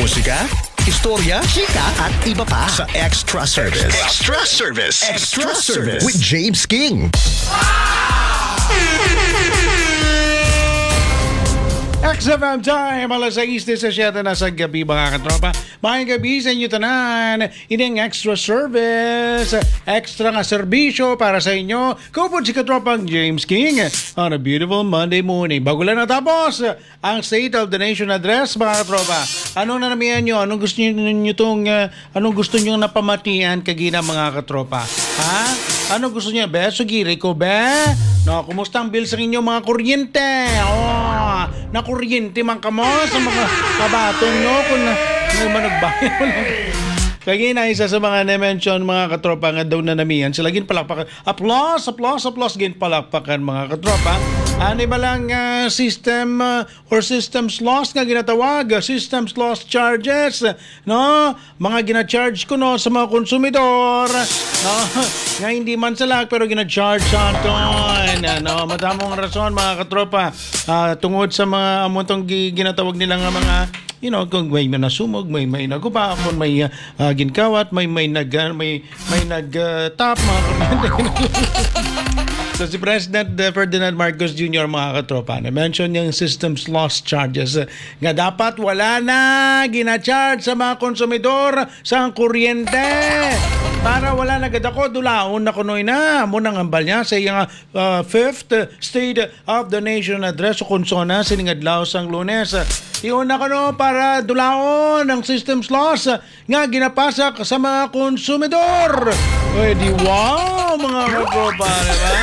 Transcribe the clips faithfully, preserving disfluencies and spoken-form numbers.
Musika, istorya, chika at iba pa sa Extra Service. Extra Service. Extra Service with James King. X F M time, alas sais sa siyete na sa gabi mga katropa. Mga gabi sa inyo tanan, ining extra service, extra nga serbisyo para sa inyo. Kupod si katropang James King on a beautiful Monday morning. Bago lang natapos ang State of the Nation Address mga katropa. Anong nanamihan nyo? Anong gusto nyo itong, uh, anong gusto nyo napamatian kagina mga katropa? Ha? Anong gusto nyo? Be, sugiri ko be? No, kumusta ang bill sa inyo mga kuryente? Oh, na kuryente man kamo sa mga kabaton nyo kung na, na managbayan mo lang. Kaya na isa sa mga na-mention mga katropa nga daw na namihan. Sila gin palakpakan. Applause, applause, applause. Gin palakpakan mga katropa. Ano ba lang uh, system uh, or systems lost nga ginatawag? Uh, systems lost charges. No? Mga gina-charge ko no sa mga konsumidor. No? Nga hindi man sila pero gina-charge sa aton. No? Madamong rason mga katropa. Uh, tungod sa mga amontong ginatawag nila nga mga you know, kung may nasumog, may may naguba, kung may uh, uh, ginkawat, may may nag uh, may may nag uh, top mga kapatid. So si President uh, Ferdinand Marcos Junior mga katropa na mention yung systems loss charges uh, nga dapat wala na gina-charge sa mga konsumidor sa kuryente para wala na gad ako dulaon na kunoy na mo nang ambal niya sa iyang uh, fifth State of the Nation Address o konsona siningadlaw sang Lunes. Iyon na kano para dulaon ng systems loss nga ginapasak sa mga konsumidor. Uy, di wow mga katropa, diba?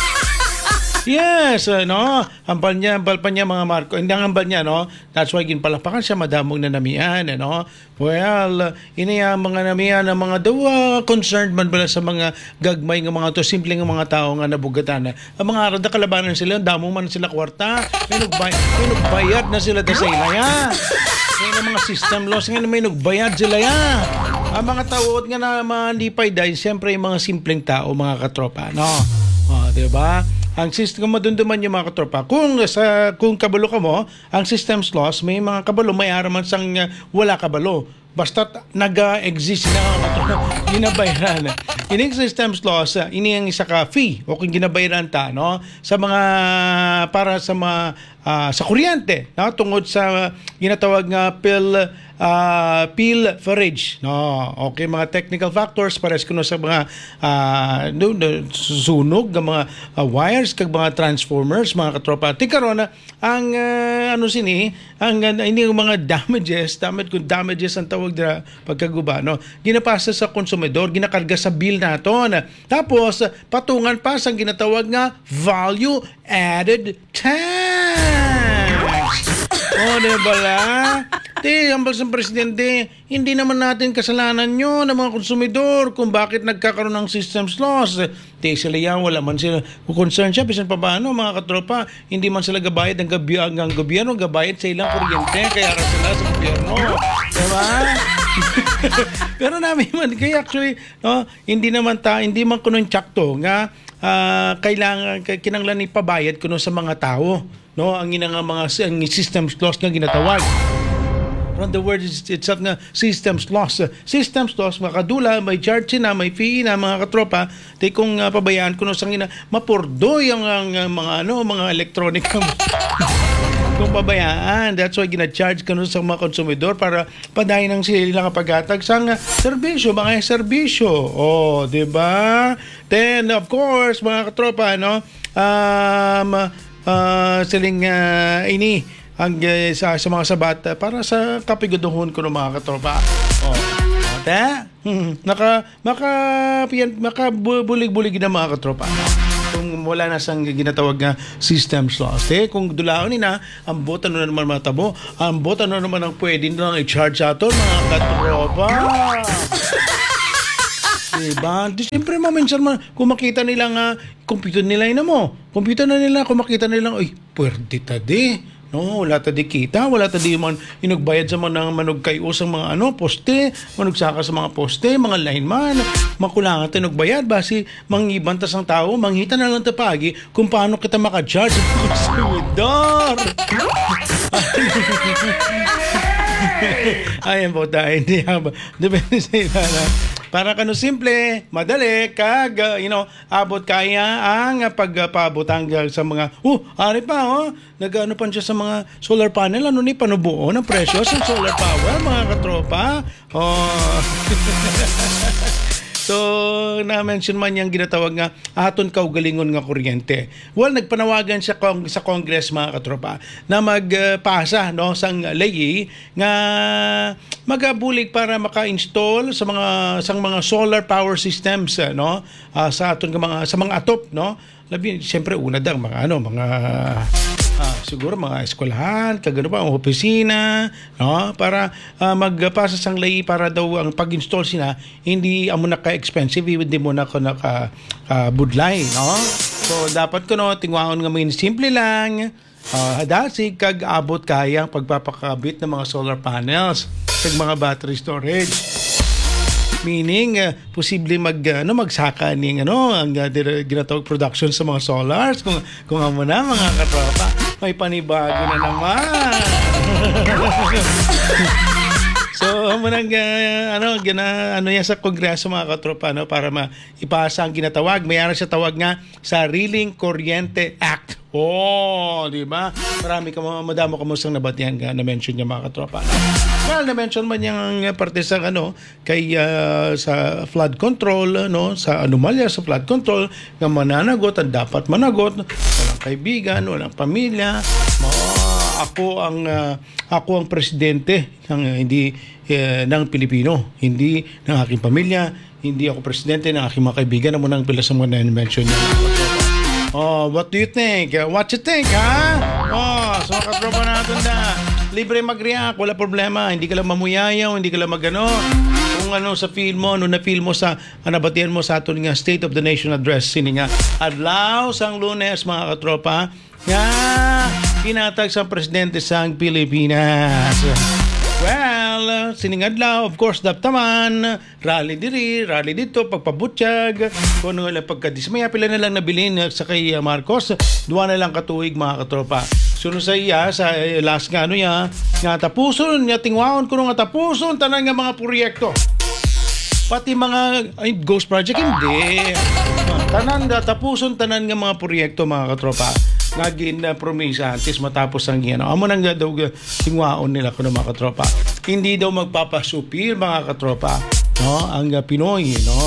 Yes, no? Ambal niya, ambal pa niya mga Marco. Hindi ang ambal niya, no? That's why ginpalapakan siya madamong na namihan, no? Well, ini ang mga namihan ng mga dawa concerned man bala sa mga gagmay ng mga to, simple ng mga tao nga nabugatan. Ang mga arada kalabanan sila, damong man sila kwarta. May nagbayad, may nagbayad na sila sa ila ya. May mga system loss nga may nagbayad sila ya. Ang mga tao nga na mga lipay dahil siyempre yung mga simpleng tao, mga katropa, no? O, diba? Ang system madunduman yung mga katropa. Kung sa kung kabalo ka mo, ang systems loss, may mga kabalo, may araman sang uh, wala kabalo. Basta nag-exist na ginabayaran. Ining systems loss, uh, ini ang isa ka fee o kung ginabayaran ta, no? Sa mga, para sa mga, uh, sa kuryente, no? Tungod sa ginatawag nga pill, uh, pill ferrage, no? Okay, mga technical factors pares kuno sa mga uh, no, no, sunog ng mga uh, wires kag mga transformers mga katropa. Tikaron na ang uh, ano sini ang uh, ini mga damages, damage kung damages ang tawag dira pagkaguba, no? Ginapasa sa konsumidor, ginakarga sa bill naton. Tapos patungan pa sa ginatawag nga value added tax. O, diba la? Te, ambal sa presidente, hindi naman natin kasalanan nyo ng mga konsumidor kung bakit nagkakaroon ng systems loss. Te, sila yan, wala man sila concern siya. Bisan pa ba, ano, mga katropa, hindi man sila gabayad ng, gabi, ng gobyerno, gabayad sa ilang kuryente, kaya rin sila sa gobyerno. Diba? Pero namin man, kaya actually, no, hindi naman ta, hindi man kuno tsakto nga, uh, kailangan, kinanglan ipabayad kuno sa mga tao. No, ang ina nga mga ang systems loss nga ginatawag. From the word it's, it's nga systems loss. Systems loss makadula, may charge na, may fee na mga katropa. Tay kung uh, pabayaan kuno sang ina mapurdoy ang, ang uh, mga ano, mga electronic kung pabayaan. That's why gina-charge kuno sa mga konsumidor para padayon ang sila nga paghatag sang uh, serbisyo, mga serbisyo. Oh, di ba? Then of course, mga katropa, no, um Uh, siling uh, ini ang uh, sa, sa mga sabat uh, para sa kapiguduhon ko ng mga katropa. Oh. Ate, hmm, naka maka piyan maka bulig-bulig na mga katropa. Kung wala na sang ginatawag nga systems loss. Eh, kung dulaon ni na, ang botan na naman matabo, ang botan na naman ang pwede na i-charge ato mga katropa. Diba? Di siyempre mo, minsan man, kung makita nila nga, computer nila yun mo. Computer na nila, kung makita nila, ay, pwede tadi. No, wala tadi kita, wala tadi man inugbayad sa mga manugkayo sa mga ano, poste, manugsaka sa mga poste, mga lineman, makulangan tayo nagbayad, basi mangibantas ang tao, manghita na lang tapagi kung paano kita makacharge sa consumidor. Ayan po tayo. Hindi ba? Depende sa iba na. Para kano simple, madali, kag, uh, you know, abot kaya ang pagpabutang sa mga, uh, ari pa, oh, nag-ano pa siya sa mga solar panel, ano ni, panubuo ng presyo sa solar power, mga katropa. Oh. So, na-mention man yung ginatawag nga aton kaugalingon nga kuryente. Well, nagpanawagan siya kong, sa Congress, mga katropa, na magpasa no, sang lei nga magabulig para maka-install sa mga sang mga solar power systems no, uh, sa aton nga mga sa mga atop no. Labi, siyempre una dang mga ano, mga Ah, siguro mga eskwelahan, kagano pa, ang opisina, no? Para uh, magpasa sang lay para daw ang pag-install sina hindi amo na ka-expensive, hindi mo na ko naka uh, budlay, no? So dapat ko no tingwaon nga mga simple lang. Uh, hadasig kag abot kaya ang pagpapakabit ng mga solar panels kag mga battery storage. Meaning, uh, posible mag, uh, ano, magsaka ning ano, ang uh, ginatawag production sa mga solars. Kung, kung amo na, mga katropa, may panibago na naman. So, amo nang, uh, ano, gina, ano yan sa kongreso, mga katropa, no, para maipasa ang ginatawag. Mayroon siya tawag nga sa Sariling Kuryente Act. Oh, di ba? Marami ka madamo ka mo sang nabatihan nga na-mention niya, mga katropa. Well, na-mention man yung parte sa ano kay uh, sa flood control, no, sa anomalya sa flood control nga mananagot at dapat managot, walang kaibigan, walang pamilya. Oh, ako ang uh, ako ang presidente ng uh, hindi uh, ng Pilipino, hindi ng aking pamilya, hindi ako presidente ng aking mga kaibigan. Amo nang pila sa mga na-mention niya, mga katropa. Oh, what do you think? What you think, ha? Oh, so katropa natin na. Libre mag-react, wala problema. Hindi ka lang mamuyayaw, hindi ka lang magano. Kung ano sa feel mo, ano na feel mo sa anabatian mo sa aton nga State of the Nation Address. Sini nga, adlaw sang Lunes, mga katropa. Nga, pinatag sa presidente sang Pilipinas. Well, siningadlaw, of course, daptaman, rally diri, rally dito, pagpabutyag, kung ano lang pagkadismaya, pila na lang nabilin sa kay Marcos, duwa na lang katuig, mga katropa. Sunod sa iya, sa last nga ano niya, nga tapuson, nga tingwaon ko nga tapuson, tanan nga mga proyekto. Pati mga ay, Ghost Project, hindi. Tanan nga, tapuson, tanan nga mga proyekto, mga katropa. Naging na promisa antes matapos ang yan. Amo nang daw tingwaon nila ko ng mga katropa. Hindi daw magpapasupil, mga katropa, no? Ang uh, Pinoy, no?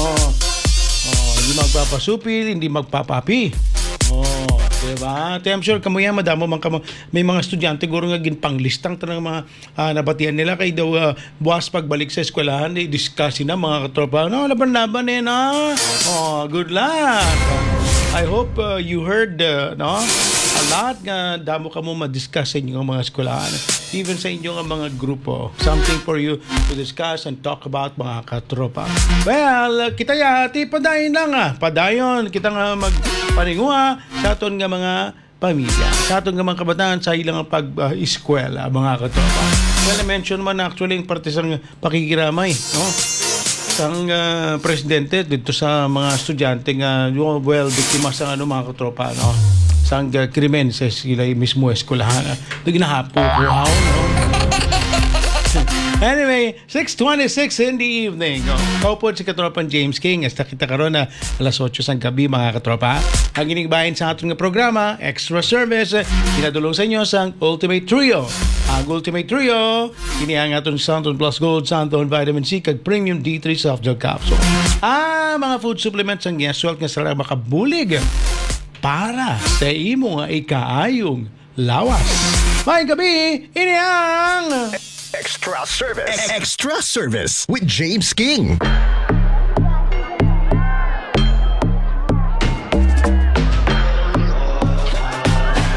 Oh, hindi magpapasupil, hindi magpapapi. Oh, diba? I'm sure kamo yan, madamo man kamo. May mga estudyante guro nga ginpanglistang tanang mga uh, nabatian nila kay daw uh, buwas pagbalik sa eskwelahan, i-discuss na, mga katropa. No, laban-laban eh, no? Oh, good luck. I hope uh, you heard, uh, no? A lot nga damo ka mo ma-discuss sa inyong mga eskwelahan, even sa inyong mga grupo. Something for you to discuss and talk about, mga katropa. Well, kita yati padayon lang ah. Padayon kita nga magpaninguha sa aton nga mga pamilya, sa aton nga mga kabataan sa ilang pag-eskwela, uh, mga katropa. Well, I-mention man actually yung parte sa pakikiramay, no? Sang uh, presidente dito sa mga estudyante nga uh, well, biktima sa ano, mga katropa, no? Sang uh, krimen sa sila mismo eskwelahan. Ito ginahapo ko, no? Anyway, six twenty-six in the evening. Oh, kaupod si katropan James King. Hasta kita karon na alas otso sang gabi, mga katropa. Ang inigbahin sa ating programa, Extra Service, pinadulong sa inyo sang Ultimate Trio. Ang Ultimate Trio, kinihang aton Santon Plus Gold, Santon Vitamin C, kag Premium D three Soft Gel Capsule. Ah, mga food supplements ang yaswalt nga sila makabulig para sa imo nga ikaayong lawas. May gabi, ini ang Extra Service. Extra Service with James King.